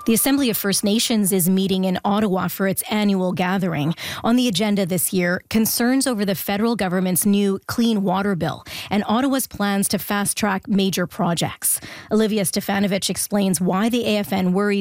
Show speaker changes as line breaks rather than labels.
The Assembly of First Nations is meeting in Ottawa for its annual gathering. On the agenda this year, concerns over the federal government's new Clean Water Bill and Ottawa's plans to fast-track major projects. Olivia Stefanovic explains why the AFN worries